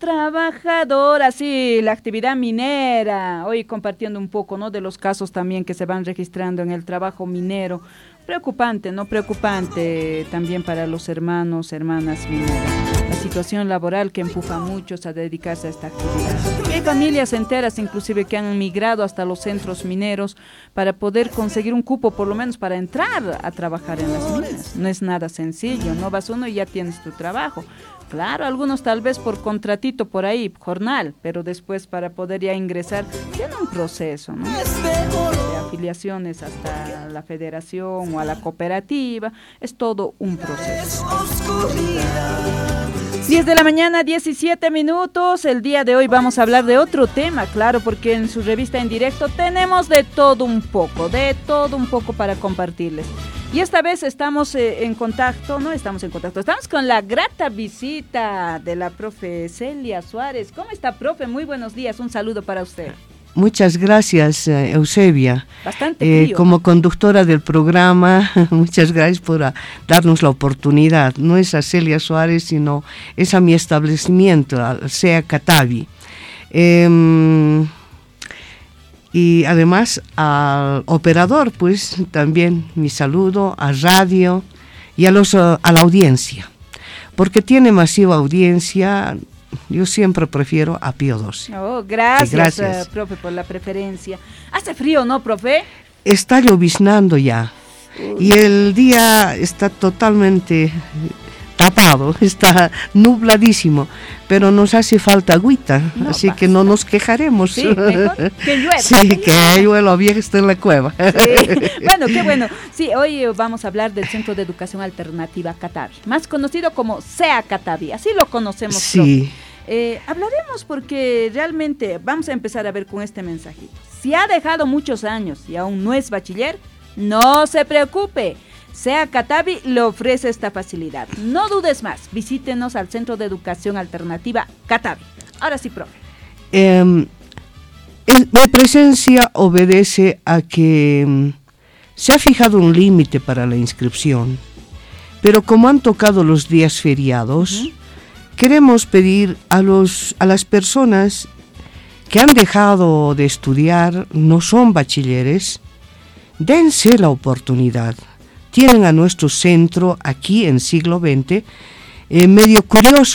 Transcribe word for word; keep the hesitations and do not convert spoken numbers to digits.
trabajadora, sí, la actividad minera. Hoy compartiendo un poco, ¿no?, de los casos también que se van registrando en el trabajo minero. Preocupante, ¿no? Preocupante también para los hermanos, hermanas mineras. La situación laboral que empuja a muchos a dedicarse a esta actividad. Hay familias enteras inclusive que han migrado hasta los centros mineros para poder conseguir un cupo, por lo menos para entrar a trabajar en las minas. No es nada sencillo, no vas uno y ya tienes tu trabajo. Claro, algunos tal vez por contratito por ahí, jornal, pero después para poder ya ingresar, tiene un proceso, ¿no? De afiliaciones hasta la federación o a la cooperativa, es todo un proceso. diez de la mañana, diecisiete minutos, el día de hoy vamos a hablar de otro tema, claro, porque en su revista En Directo tenemos de todo un poco, de todo un poco para compartirles. Y esta vez estamos eh, en contacto, no estamos en contacto, estamos con la grata visita de la profe Celia Suárez. ¿Cómo está, profe? Muy buenos días, un saludo para usted. Muchas gracias, Eusebia. Bastante frío, eh, Como ¿no? conductora del programa, muchas gracias por a, darnos la oportunidad. No es a Celia Suárez, sino es a mi establecimiento, al C E A Catavi. Eh, Y además al operador, pues también mi saludo, a radio y a, los, a la audiencia. Porque tiene masiva audiencia, yo siempre prefiero a Pío doce. Oh, gracias, sí, gracias. Uh, profe, por la preferencia. Hace frío, ¿no, profe? Está lloviznando ya. Uy. Y el día está totalmente tapado, está nubladísimo, pero nos hace falta agüita, no así basta. Que no nos quejaremos. Sí, mejor que llueva. Sí, que, que llueva, bien está en la cueva. Sí. Bueno, qué bueno. Sí, hoy vamos a hablar del Centro de Educación Alternativa Catavi, más conocido como C E A Catavi, así lo conocemos. Sí. Eh, hablaremos porque realmente vamos a empezar a ver con este mensajito. Si ha dejado muchos años y aún no es bachiller, no se preocupe. C E A Catavi le ofrece esta facilidad. No dudes más, visítenos al Centro de Educación Alternativa Catavi. Ahora sí, profe. Eh, mi presencia obedece a que um, se ha fijado un límite para la inscripción, pero como han tocado los días feriados, uh-huh. queremos pedir a, los, a las personas que han dejado de estudiar, no son bachilleres, dense la oportunidad. Tienen a nuestro centro aquí en siglo veinte, eh, medio curioso